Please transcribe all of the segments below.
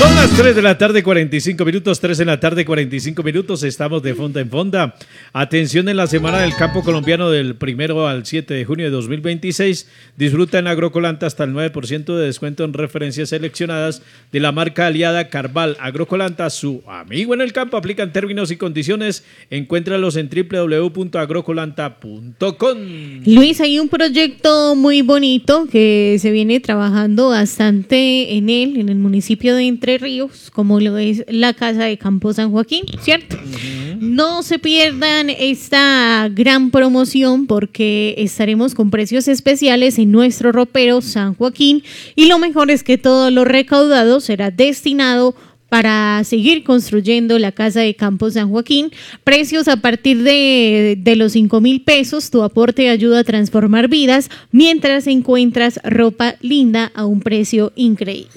Son las 3 de la tarde, 45 minutos, 3 de la tarde, 45 minutos. Estamos de fonda en fonda. Atención, en la Semana del Campo Colombiano del 1 al 7 de junio de 2026. Disfruta en Agrocolanta hasta el 9% de descuento en referencias seleccionadas de la marca aliada Carval. Agrocolanta, su amigo en el campo. Aplican términos y condiciones. Encuéntralos en www.agrocolanta.com. Luis, hay un proyecto muy bonito que se viene trabajando bastante en el municipio de Entre Ríos, como lo es la Casa de Campo San Joaquín, ¿cierto? No se pierdan esta gran promoción porque estaremos con precios especiales en nuestro ropero San Joaquín, y lo mejor es que todo lo recaudado será destinado para seguir construyendo la Casa de Campo San Joaquín. Precios a partir de los 5,000 pesos. Tu aporte ayuda a transformar vidas mientras encuentras ropa linda a un precio increíble.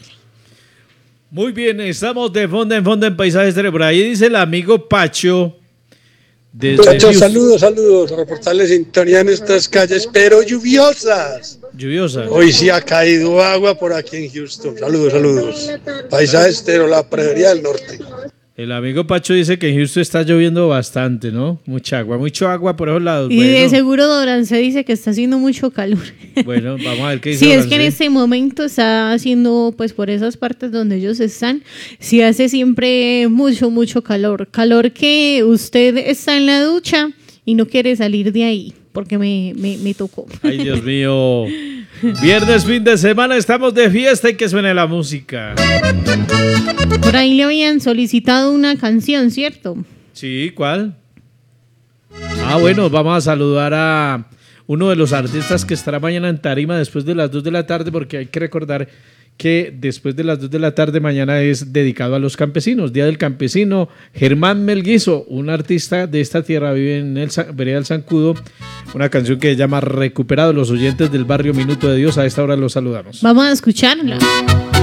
Muy bien, estamos de fonda en Paisajes Estéreo. Por ahí dice el amigo Pacho. Muchachos, saludos. A reportarles sintonía en estas calles, pero lluviosas. Hoy sí ha caído agua por aquí en Houston. Saludos. Paisajes Estéreo, la pradería del norte. El amigo Pacho dice que en Houston está lloviendo bastante, ¿no? Mucho agua por esos lados. Y bueno, de seguro Dorance dice que está haciendo mucho calor. Bueno, vamos a ver qué dice Sí, Dorance. es que en este momento está haciendo, pues por esas partes donde ellos están, sí hace siempre mucho calor. Calor que usted está en la ducha y no quiere salir de ahí, porque me tocó. Ay, Dios mío. Viernes, fin de semana, estamos de fiesta y que suene la música. Por ahí le habían solicitado una canción, ¿cierto? Sí, ¿cuál? Bueno, vamos a saludar a uno de los artistas que estará mañana en tarima después de las 2 de la tarde, porque hay que recordar que después de las 2 de la tarde mañana es dedicado a los campesinos, Día del Campesino. Germán Melguizo, un artista de esta tierra, vive en el Vereda del Zancudo, una canción que se llama Recuperado. Los oyentes del barrio Minuto de Dios, a esta hora los saludamos. Vamos a escucharla.